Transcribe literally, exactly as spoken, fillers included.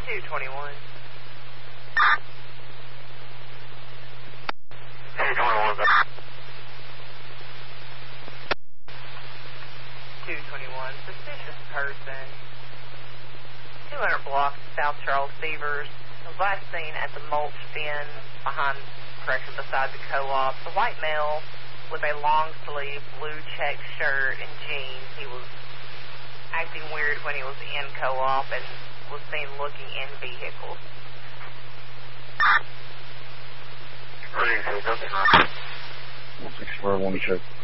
two twenty-one. two twenty-one. two twenty-one. Suspicious person. two hundred blocks South Charles Severs. Was last seen at the mulch bin behind, correction, beside the co-op. The white male with a long sleeve blue check shirt and jeans. He was acting weird when he was in co-op and was seen looking in vehicles. one six four, one check.